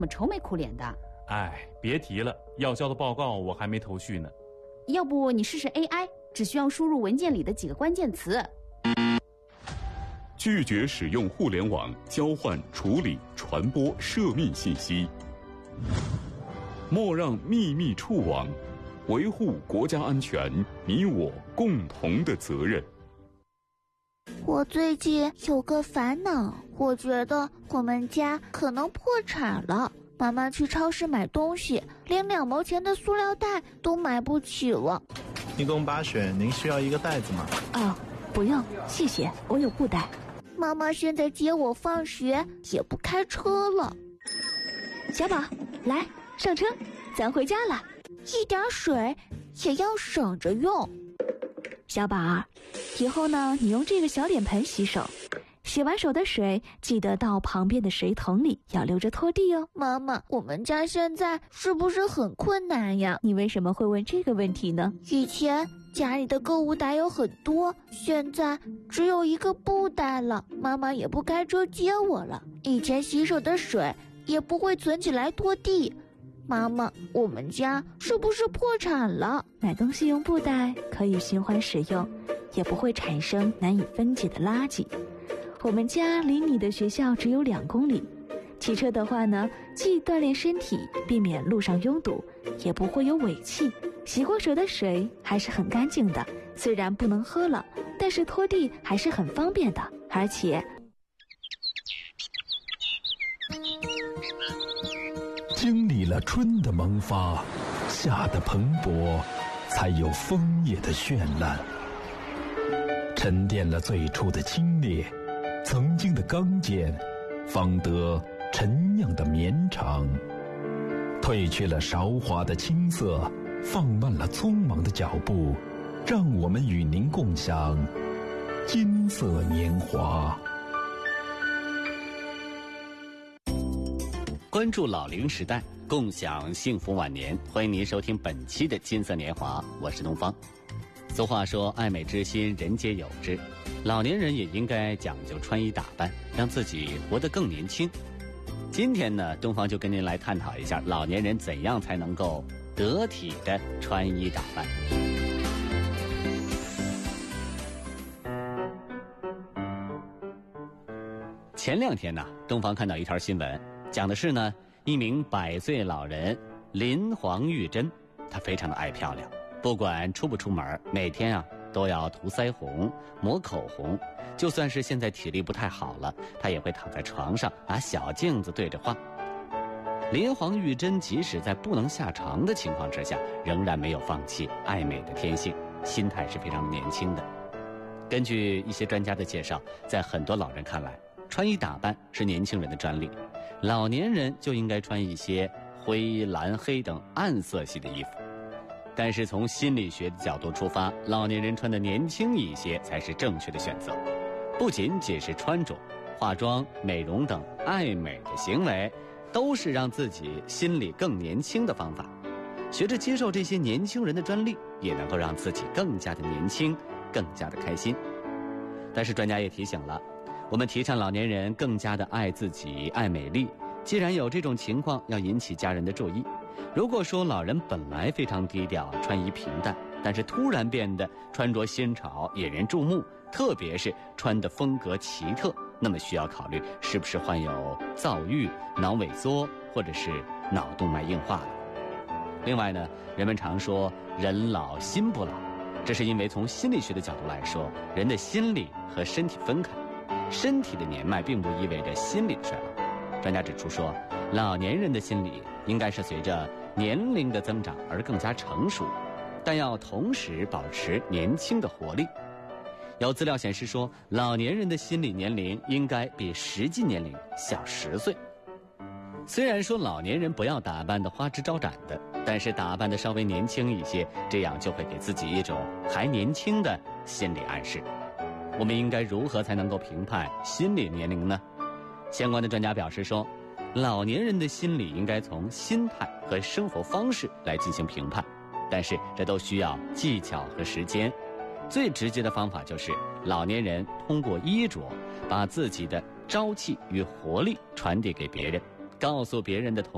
么愁眉苦脸的？ 哎，别提了，要交的报告我还没头绪呢。 要不你试试 AI， 只需要输入文件里的几个关键词。 拒绝使用互联网交换、处理、传播涉密信息，莫让秘密触网，维护国家安全，你我共同的责任。 我最近有个烦恼，我觉得我们家可能破产了。妈妈去超市买东西，连2毛钱的塑料袋都买不起了。 一共8选，您需要一个袋子吗？ 哦，不用，谢谢，我有布袋。 妈妈现在接我放学也不开车了。 小宝，来上车，咱回家了。 一点水也要省着用。 小宝儿，以后呢，你用这个小脸盆洗手，洗完手的水记得到旁边的水桶里，要留着拖地哦。 妈妈，我们家现在是不是很困难呀？ 你为什么会问这个问题呢？ 以前家里的购物袋有很多，现在只有一个布袋了，妈妈也不开车接我了。以前洗手的水也不会存起来拖地。妈妈，我们家是不是破产了？ 买东西用布袋可以循环使用，也不会产生难以分解的垃圾。我们家离你的学校只有2公里，骑车的话呢，既锻炼身体，避免路上拥堵，也不会有尾气。洗过手的水还是很干净的，虽然不能喝了，但是拖地还是很方便的。而且经历了春的萌发，夏的蓬勃，才有枫叶的绚烂。沉淀了最初的清冽，曾经的刚健，方得陈酿的绵长。褪去了韶华的青涩，放慢了匆忙的脚步，让我们与您共享金色年华。 关注老龄时代，共享幸福晚年。欢迎您收听本期的金色年华，我是东方。俗话说，爱美之心人皆有之，老年人也应该讲究穿衣打扮，让自己活得更年轻。今天呢，东方就跟您来探讨一下老年人怎样才能够得体的穿衣打扮。前2天呢，东方看到一条新闻，讲的是呢，一名100岁老人林黄玉珍，她非常的爱漂亮，不管出不出门，每天啊都要涂腮红、抹口红，就算是现在体力不太好了，她也会躺在床上拿小镜子对着画。林黄玉珍即使在不能下床的情况之下，仍然没有放弃爱美的天性，心态是非常年轻的。根据一些专家的介绍，在很多老人看来，穿衣打扮是年轻人的专利，老年人就应该穿一些灰、蓝、黑等暗色系的衣服。但是从心理学的角度出发，老年人穿的年轻一些才是正确的选择。不仅仅是穿着、化妆、美容等爱美的行为，都是让自己心里更年轻的方法。学着接受这些年轻人的专利，也能够让自己更加的年轻，更加的开心。但是专家也提醒了，我们提倡老年人更加的爱自己、爱美丽，既然有这种情况，要引起家人的注意。如果说老人本来非常低调，穿衣平淡，但是突然变得穿着新潮，引人注目，特别是穿的风格奇特，那么需要考虑是不是患有躁郁、脑萎缩或者是脑动脉硬化了。另外呢，人们常说人老心不老，这是因为从心理学的角度来说，人的心理和身体分开，身体的年迈并不意味着心理的衰老。专家指出说，老年人的心理应该是随着年龄的增长而更加成熟，但要同时保持年轻的活力。有资料显示说，老年人的心理年龄应该比实际年龄小10岁。虽然说老年人不要打扮的花枝招展的，但是打扮的稍微年轻一些，这样就会给自己一种还年轻的心理暗示。我们应该如何才能够评判心理年龄呢？相关的专家表示说，老年人的心理应该从心态和生活方式来进行评判，但是这都需要技巧和时间。最直接的方法就是老年人通过衣着把自己的朝气与活力传递给别人，告诉别人的同